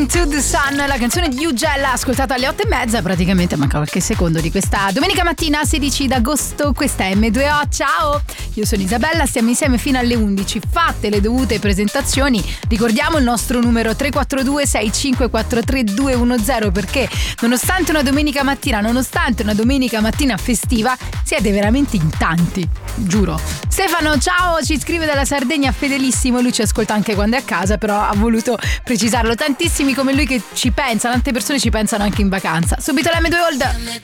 Into the Sun, la canzone di Ugella, ascoltata alle 8:30, praticamente manca qualche secondo di questa domenica mattina 16 d'agosto. Questa è M2O, ciao, io sono Isabella, stiamo insieme fino alle 11. Fatte le dovute presentazioni, ricordiamo il nostro numero 342 6543 210, perché nonostante una domenica mattina festiva, siete veramente in tanti, giuro. Stefano, ciao, ci scrive dalla Sardegna, fedelissimo, lui ci ascolta anche quando è a casa, però ha voluto precisarlo. Tantissimi come lui che ci pensano, tante persone ci pensano anche in vacanza. Subito l'M2 Old.